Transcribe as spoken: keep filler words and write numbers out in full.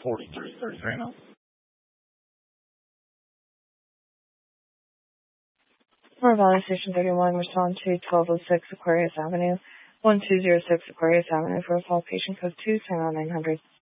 forty-three thirty-three now. For Valley Station thirty-one, respond to twelve oh six Aquarius Avenue, one two zero six Aquarius Avenue for a fall patient code two, San nine hundred.